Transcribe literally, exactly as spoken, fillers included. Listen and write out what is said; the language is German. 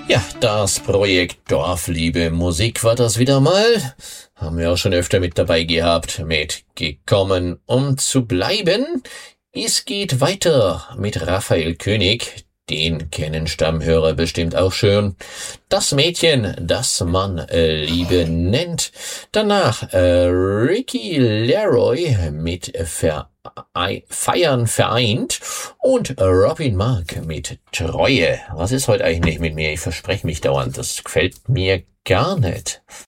Ja, das Projekt Dorfliebe Musik war das wieder mal. Haben wir auch schon öfter mit dabei gehabt, mit Gekommen, um zu bleiben. Es geht weiter mit Raphael König. Den kennen Stammhörer bestimmt auch schon. Das Mädchen, das man äh, Liebe nennt. Danach äh, Ricky Leroy mit Ver Feiern vereint und Robin Mark mit Treue. Was ist heute eigentlich mit mir? Ich verspreche mich dauernd. Das gefällt mir gar nicht.